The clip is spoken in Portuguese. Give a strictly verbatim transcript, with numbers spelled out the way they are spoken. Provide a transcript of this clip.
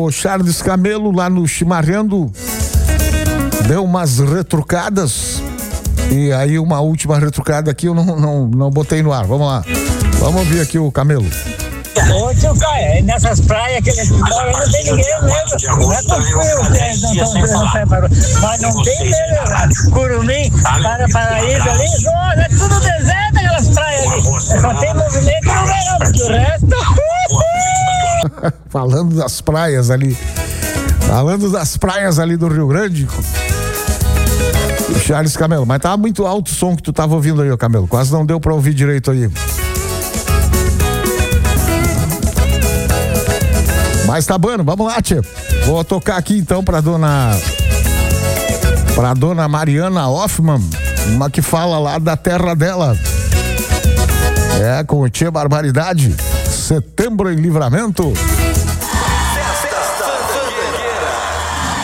o Charles Camelo lá no Chimarrendo deu umas retrucadas. E aí uma última retrucada aqui eu não, não, não botei no ar. Vamos lá. Vamos ouvir aqui o Camelo. Ô tio Caio, nessas praias que eles moram não tem ninguém mesmo. Não é possível que eles não estão fazendo pé para. Mas não tem mesmo. Curumim, para Paraíba ali, nossa, é tudo deserto aquelas praias ali. Só tem movimento no verão, porque o resto. Falando das praias ali. Falando das praias ali do Rio Grande. Charles Camelo, mas tava muito alto o som que tu tava ouvindo aí, ô Camelo. Quase não deu pra ouvir direito aí. Mas tá bom, vamos lá, tia. Vou tocar aqui então pra dona pra dona Mariana Hoffman, uma que fala lá da terra dela. É, com o Tia Barbaridade. Setembro em Livramento.